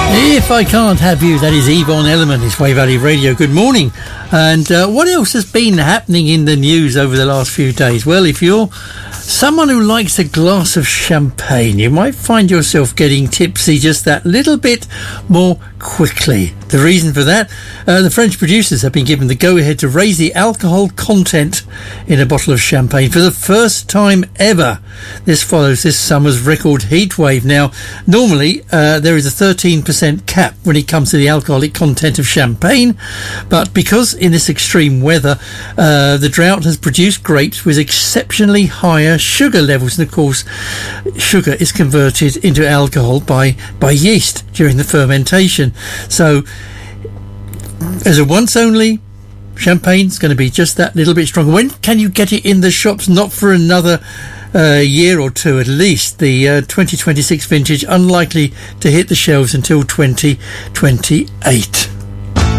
If I Can't Have You, that is Yvonne Elliman. It's Wave Valley Radio. Good morning. And what else has been happening in the news over the last few days? Well, if you're someone who likes a glass of champagne, you might find yourself getting tipsy just that little bit more quickly. The reason for that, the French producers have been given the go-ahead to raise the alcohol content in a bottle of champagne for the first time ever. This follows this summer's record heat wave. Now, normally there is a 13% cap when it comes to the alcoholic content of champagne, but because in this extreme weather the drought has produced grapes with exceptionally higher sugar levels, and of course sugar is converted into alcohol by yeast during the fermentation. So as a once only, champagne's going to be just that little bit stronger. When can you get it in the shops? Not for another year or two at least. The 2026 vintage unlikely to hit the shelves until 2028.